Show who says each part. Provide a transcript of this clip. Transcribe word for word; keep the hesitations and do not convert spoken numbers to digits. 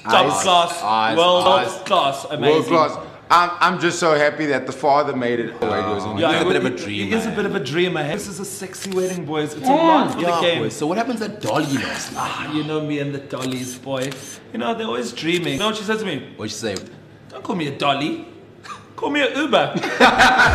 Speaker 1: Top
Speaker 2: Ice,
Speaker 1: class,
Speaker 2: ice,
Speaker 1: world
Speaker 2: ice.
Speaker 1: class, amazing.
Speaker 3: World class. I'm, I'm just so happy that the father made it. Oh,
Speaker 1: Yeah,
Speaker 2: He's a
Speaker 1: it-
Speaker 2: bit of a
Speaker 1: it-
Speaker 2: dreamer.
Speaker 1: He is a bit of a dreamer. This is a sexy wedding, boys. It's a lot for
Speaker 2: Yeah,
Speaker 1: the game.
Speaker 2: boy. So what happens at Dolly last night?
Speaker 1: Ah, you know me and the dollies, boy. You know, they're always dreaming. You know what she said to me?
Speaker 2: What'd you say?
Speaker 1: Don't call me a dolly. Call me an Uber.